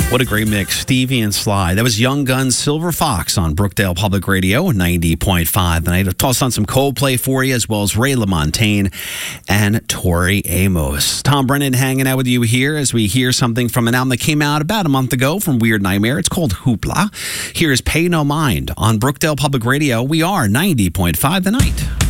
What a great mix. Stevie and Sly. That was Young Guns' Silver Fox on Brookdale Public Radio, 90.5. And I tossed on some Coldplay for you, as well as Ray LaMontagne and Tori Amos. Tom Brennan hanging out with you here as we hear something from an album that came out about a month ago from Weird Nightmare. It's called Hoopla. Here's Pay No Mind on Brookdale Public Radio. We are 90.5 The Night.